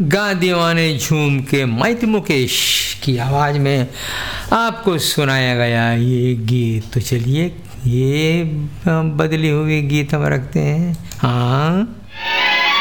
गा दीवाने झूम के माइती मुकेश की आवाज़ में आपको सुनाया गया ये गीत। तो चलिए ये बदली हुई गीत हम रखते हैं। हाँ